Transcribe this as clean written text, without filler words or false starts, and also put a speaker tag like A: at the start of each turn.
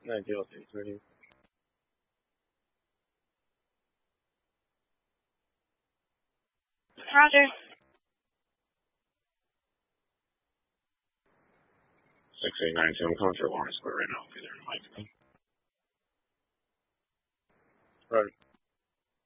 A: 90630.
B: Roger.
A: 6892. I'm calling for Lawrence Square right now. I'll be there in Mike. Roger.